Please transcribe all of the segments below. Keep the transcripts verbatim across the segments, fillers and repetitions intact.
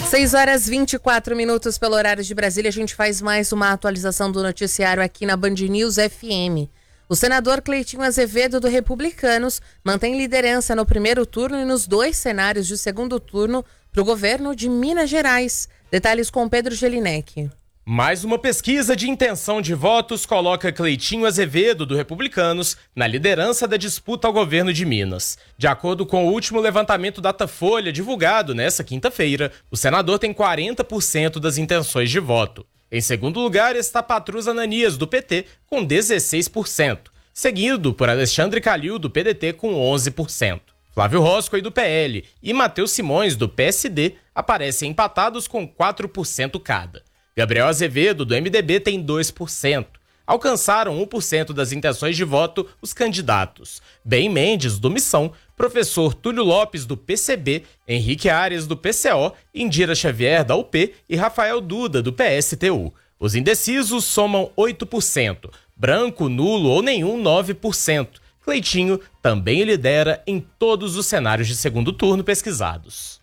seis horas e vinte e quatro minutos pelo horário de Brasília. A gente faz mais uma atualização do noticiário aqui na Band News F M. O senador Cleitinho Azevedo, do Republicanos, mantém liderança no primeiro turno e nos dois cenários de segundo turno para o governo de Minas Gerais. Detalhes com Pedro Gelinek. Mais uma pesquisa de intenção de votos coloca Cleitinho Azevedo, do Republicanos, na liderança da disputa ao governo de Minas. De acordo com o último levantamento Datafolha, divulgado nesta quinta-feira, o senador tem quarenta por cento das intenções de voto. Em segundo lugar está Patrus Ananias, do P T, com dezesseis por cento, seguido por Alexandre Calil, do P D T, com onze por cento. Flávio Roscoe, do P L, e Matheus Simões, do P S D, aparecem empatados com quatro por cento cada. Gabriel Azevedo, do M D B, tem dois por cento. Alcançaram um por cento das intenções de voto os candidatos Ben Mendes, do Missão, professor Túlio Lopes, do P C B, Henrique Arias, do P C O, Indira Xavier, da U P e Rafael Duda, do P S T U. Os indecisos somam oito por cento. Branco, nulo ou nenhum, nove por cento. Cleitinho também lidera em todos os cenários de segundo turno pesquisados.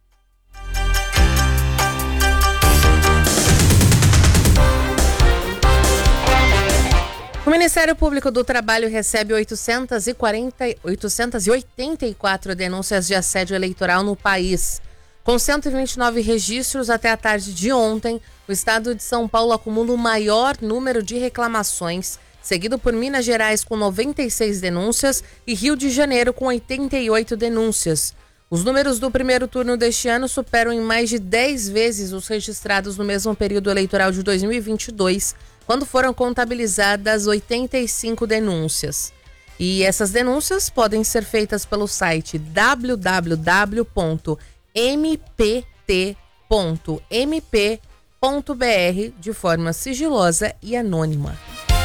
O Ministério Público do Trabalho recebe oitocentas e quarenta, oitocentas e oitenta e quatro denúncias de assédio eleitoral no país. Com cento e vinte e nove registros até a tarde de ontem, o estado de São Paulo acumula o maior número de reclamações, seguido por Minas Gerais com noventa e seis denúncias e Rio de Janeiro com oitenta e oito denúncias. Os números do primeiro turno deste ano superam em mais de dez vezes os registrados no mesmo período eleitoral de dois mil e vinte e dois, quando foram contabilizadas oitenta e cinco denúncias. E essas denúncias podem ser feitas pelo site w w w ponto m p t ponto m p ponto b r de forma sigilosa e anônima.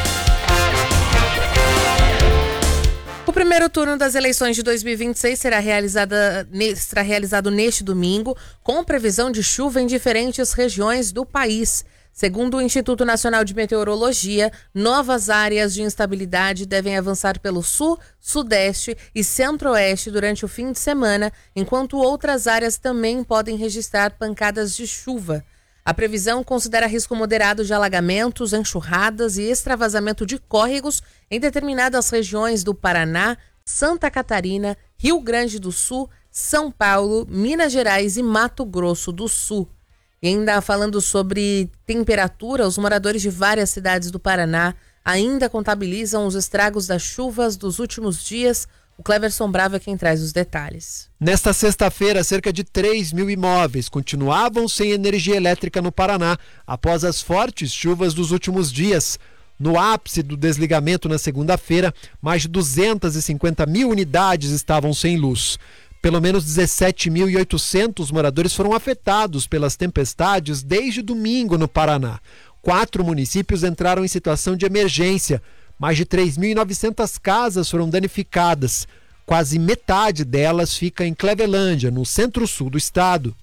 O primeiro turno das eleições de dois mil e vinte e seis será, realizada, será realizado neste domingo, com previsão de chuva em diferentes regiões do país. Segundo o Instituto Nacional de Meteorologia, novas áreas de instabilidade devem avançar pelo sul, sudeste e centro-oeste durante o fim de semana, enquanto outras áreas também podem registrar pancadas de chuva. A previsão considera risco moderado de alagamentos, enxurradas e extravasamento de córregos em determinadas regiões do Paraná, Santa Catarina, Rio Grande do Sul, São Paulo, Minas Gerais e Mato Grosso do Sul. E ainda falando sobre temperatura, os moradores de várias cidades do Paraná ainda contabilizam os estragos das chuvas dos últimos dias. O Cleverson Bravo é quem traz os detalhes. Nesta sexta-feira, cerca de três mil imóveis continuavam sem energia elétrica no Paraná após as fortes chuvas dos últimos dias. No ápice do desligamento na segunda-feira, mais de duzentas e cinquenta mil unidades estavam sem luz. Pelo menos dezessete mil e oitocentos moradores foram afetados pelas tempestades desde domingo no Paraná. Quatro municípios entraram em situação de emergência. Mais de três mil e novecentas casas foram danificadas. Quase metade delas fica em Clevelândia, no centro-sul do estado.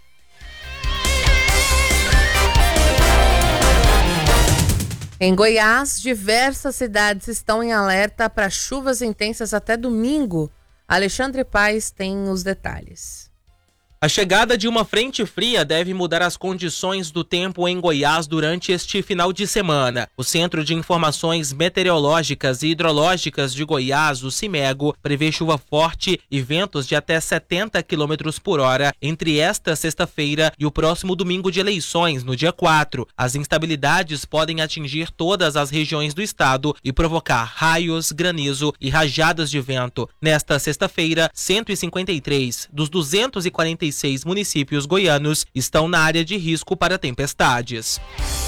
Em Goiás, diversas cidades estão em alerta para chuvas intensas até domingo. Alexandre Paes tem os detalhes. A chegada de uma frente fria deve mudar as condições do tempo em Goiás durante este final de semana. O Centro de Informações Meteorológicas e Hidrológicas de Goiás, o CIMEGO, prevê chuva forte e ventos de até setenta quilômetros por hora entre esta sexta-feira e o próximo domingo de eleições, no dia quatro. As instabilidades podem atingir todas as regiões do estado e provocar raios, granizo e rajadas de vento. Nesta sexta-feira, cento e cinquenta e três dos duzentos e quarenta e seis municípios goianos estão na área de risco para tempestades.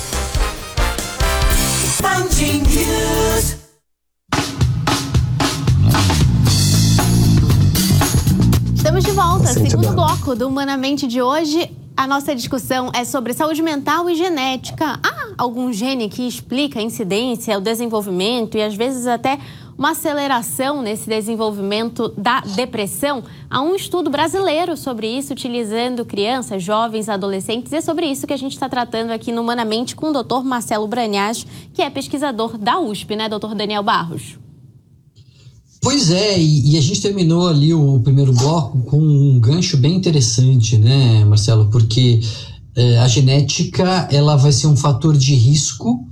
Estamos de volta, segundo bloco do Humanamente de hoje. A nossa discussão é sobre saúde mental e genética. Há algum gene que explica a incidência, o desenvolvimento e às vezes até uma aceleração nesse desenvolvimento da depressão? Há um estudo brasileiro sobre isso, utilizando crianças, jovens, adolescentes. E é sobre isso que a gente está tratando aqui no Humanamente com o doutor Marcelo Braniac, que é pesquisador da U S P, né, doutor Daniel Barros? Pois é, e, e a gente terminou ali o primeiro bloco com um gancho bem interessante, né, Marcelo? Porque é, a genética, ela vai ser um fator de risco,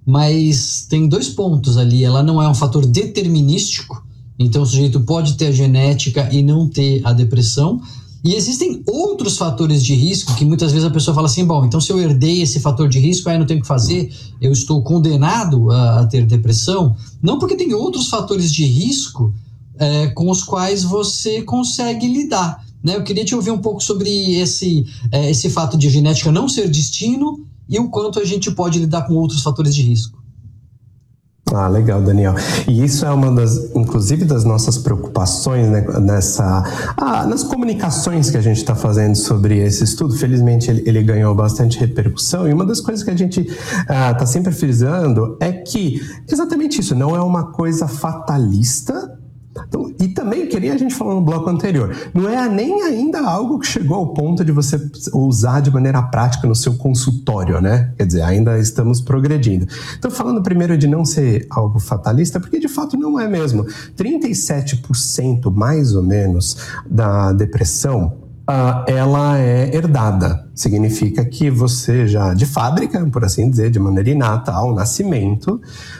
mas tem dois pontos ali. Ela não é um fator determinístico, então o sujeito pode ter a genética e não ter a depressão. E existem outros fatores de risco que muitas vezes a pessoa fala assim, bom, então se eu herdei esse fator de risco, aí não tenho o que fazer, eu estou condenado a, a ter depressão. Não, porque tem outros fatores de risco é, com os quais você consegue lidar, né? Eu queria te ouvir um pouco sobre esse, é, esse fato de genética não ser destino e o quanto a gente pode lidar com outros fatores de risco. Ah, legal, Daniel. E isso é uma das, inclusive, das nossas preocupações, né, nessa, ah, nas comunicações que a gente está fazendo sobre esse estudo. Felizmente, ele, ele ganhou bastante repercussão. E uma das coisas que a gente está ah, sempre frisando é que exatamente isso, não é uma coisa fatalista. Então, e também, queria a gente falou no bloco anterior, não é nem ainda algo que chegou ao ponto de você usar de maneira prática no seu consultório, né? Quer dizer, ainda estamos progredindo. Então, falando primeiro de não ser algo fatalista, porque de fato não é mesmo. trinta e sete por cento, mais ou menos, da depressão, uh, ela é herdada. Significa que você já, de fábrica, por assim dizer, de maneira inata ao nascimento,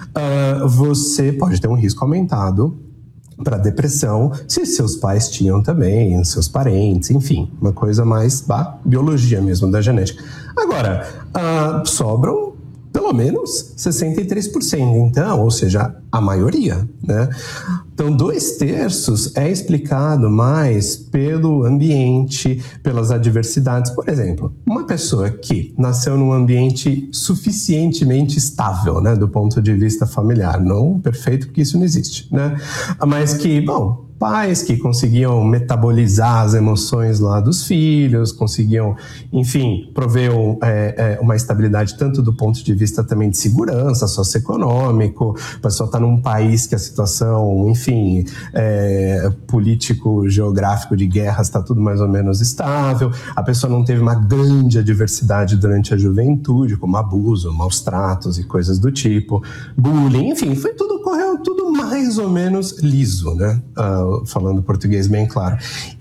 uh, você pode ter um risco aumentado para depressão, se seus pais tinham também, seus parentes, enfim, uma coisa mais bah, biologia mesmo, da genética. Agora, uh, sobram pelo menos sessenta e três por cento, então, ou seja, a maioria, né? Então, dois terços é explicado mais pelo ambiente, pelas adversidades. Por exemplo, uma pessoa que nasceu num ambiente suficientemente estável, né, do ponto de vista familiar, não perfeito, porque isso não existe, né? Mas que, bom, pais que conseguiam metabolizar as emoções lá dos filhos, conseguiam, enfim, prover é, é, uma estabilidade tanto do ponto de vista também de segurança socioeconômico, a pessoa está num país que a situação, enfim, é, político, geográfico de guerras está tudo mais ou menos estável, a pessoa não teve uma grande adversidade durante a juventude, como abuso, maus tratos e coisas do tipo, bullying, enfim, foi tudo, correu tudo mais ou menos liso, né? Uh, falando português bem claro.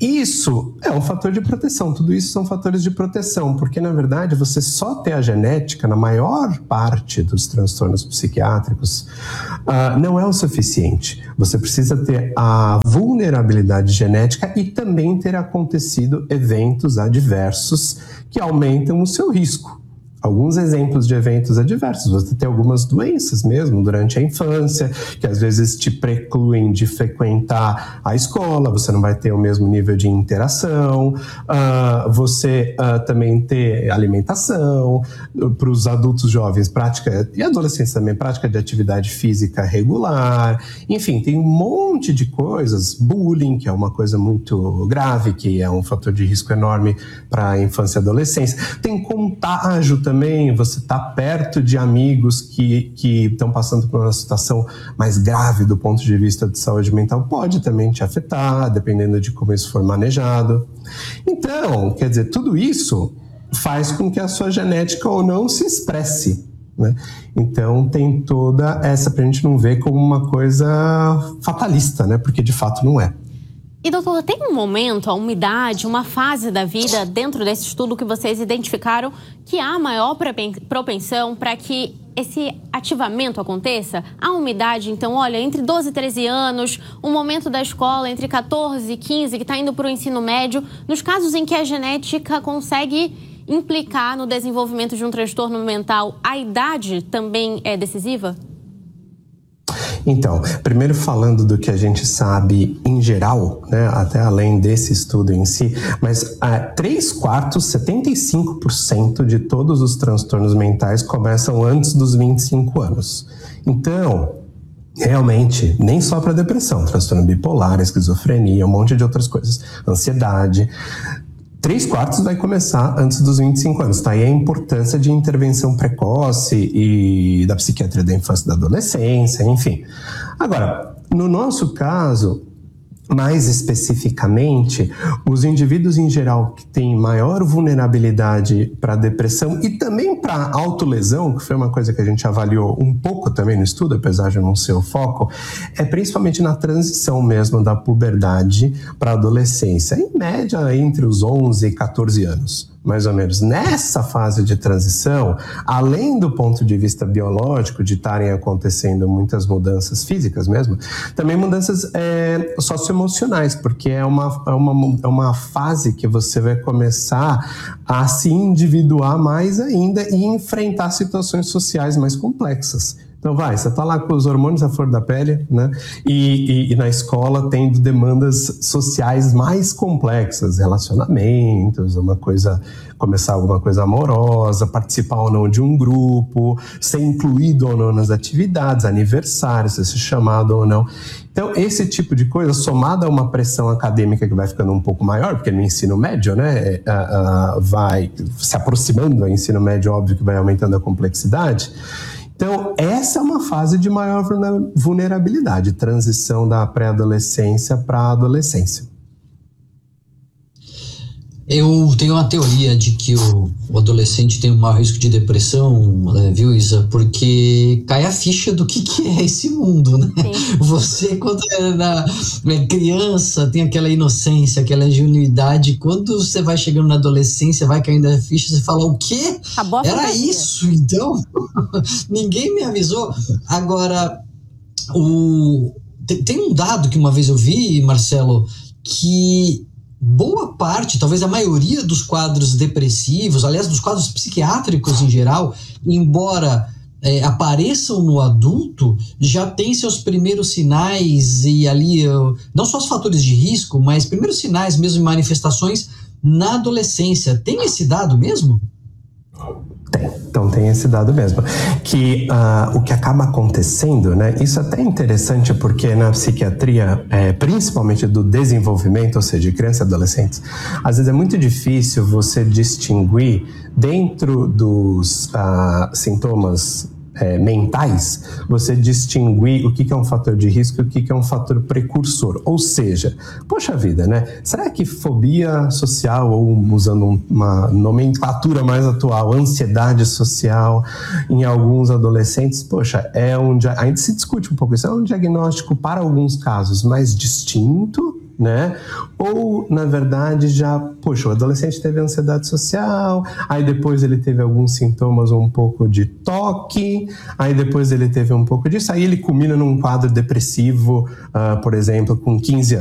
Isso é um fator de proteção, tudo isso são fatores de proteção, porque na verdade você só ter a genética na maior parte dos transtornos psiquiátricos uh, não é o suficiente. Você precisa ter a vulnerabilidade genética e também ter acontecido eventos adversos que aumentam o seu risco. Alguns exemplos de eventos adversos, você tem algumas doenças mesmo durante a infância, que às vezes te precluem de frequentar a escola, você não vai ter o mesmo nível de interação, uh, você uh, também ter alimentação, para os adultos jovens, prática, e adolescentes também, prática de atividade física regular, enfim, tem um monte de coisas, bullying, que é uma coisa muito grave, que é um fator de risco enorme para a infância e adolescência, tem contágio também, também você está perto de amigos que que estão passando por uma situação mais grave do ponto de vista de saúde mental, pode também te afetar, dependendo de como isso for manejado. Então, quer dizer, tudo isso faz com que a sua genética ou não se expresse, né? Então tem toda essa, pra gente não ver como uma coisa fatalista, né? Porque de fato não é. E, doutor, tem um momento, uma umidade, uma fase da vida dentro desse estudo que vocês identificaram que há maior propensão para que esse ativamento aconteça? Há umidade, então, olha, entre doze e treze anos, um momento da escola entre catorze e quinze, que está indo para o ensino médio, nos casos em que a genética consegue implicar no desenvolvimento de um transtorno mental, a idade também é decisiva? Então, primeiro falando do que a gente sabe em geral, né, até além desse estudo em si, mas uh, três quartos, setenta e cinco por cento de todos os transtornos mentais começam antes dos vinte e cinco anos. Então, realmente, nem só para depressão, transtorno bipolar, esquizofrenia, um monte de outras coisas, ansiedade. Três quartos vai começar antes dos vinte e cinco anos, tá? E a importância de intervenção precoce e da psiquiatria da infância e da adolescência, enfim. Agora, no nosso caso, mais especificamente, os indivíduos em geral que têm maior vulnerabilidade para depressão e também para autolesão, que foi uma coisa que a gente avaliou um pouco também no estudo, apesar de não ser o foco, é principalmente na transição mesmo da puberdade para a adolescência, em média entre os onze e quatorze anos. Mais ou menos. Nessa fase de transição, além do ponto de vista biológico, de estarem acontecendo muitas mudanças físicas mesmo, também mudanças é, socioemocionais, porque é uma, é, uma, é uma fase que você vai começar a se individuar mais ainda e enfrentar situações sociais mais complexas. Então vai, você tá lá com os hormônios à flor da pele, né? E, e, e na escola tendo demandas sociais mais complexas, relacionamentos, uma coisa, começar alguma coisa amorosa, participar ou não de um grupo, ser incluído ou não nas atividades, aniversários, ser chamado ou não. Então, esse tipo de coisa, somada a uma pressão acadêmica que vai ficando um pouco maior, porque no ensino médio, né, uh, uh, vai se aproximando do ensino médio, óbvio que vai aumentando a complexidade. Então, essa é uma fase de maior vulnerabilidade, transição da pré-adolescência para a adolescência. Eu tenho uma teoria de que o, o adolescente tem um maior risco de depressão, né, viu, Isa? Porque cai a ficha do que, que é esse mundo, né? Sim. Você, quando é, na, é criança, tem aquela inocência, aquela ingenuidade. Quando você vai chegando na adolescência, vai caindo a ficha, você fala, o quê? Era isso, então? Ninguém me avisou. Agora, o, tem, tem um dado que uma vez eu vi, Marcelo, que boa parte, talvez a maioria dos quadros depressivos, aliás, dos quadros psiquiátricos em geral, embora é, apareçam no adulto, já tem seus primeiros sinais e ali, não só os fatores de risco, mas primeiros sinais mesmo, manifestações na adolescência. Tem esse dado mesmo? Tem, então tem esse dado mesmo, que uh, o que acaba acontecendo, né, isso até é interessante porque na psiquiatria, é, principalmente do desenvolvimento, ou seja, de crianças e adolescentes, às vezes é muito difícil você distinguir dentro dos uh, sintomas É, mentais, você distinguir o que, que é um fator de risco e o que, que é um fator precursor. Ou seja, poxa vida, né? Será que fobia social, ou usando um, uma nomenclatura mais atual, ansiedade social em alguns adolescentes, poxa, é um, ainda se discute um pouco isso, é um diagnóstico para alguns casos mais distinto, né? Ou, na verdade, já, poxa, o adolescente teve ansiedade social, aí depois ele teve alguns sintomas, um pouco de toque, aí depois ele teve um pouco disso, aí ele culmina num quadro depressivo, uh, por exemplo, com quinze anos.